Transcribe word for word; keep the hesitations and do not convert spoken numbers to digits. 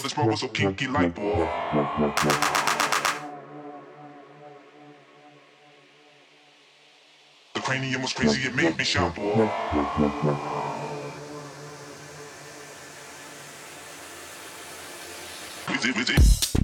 this bra was so kinky like boy. The cranium was crazy, it made me shout boy. With it, with it.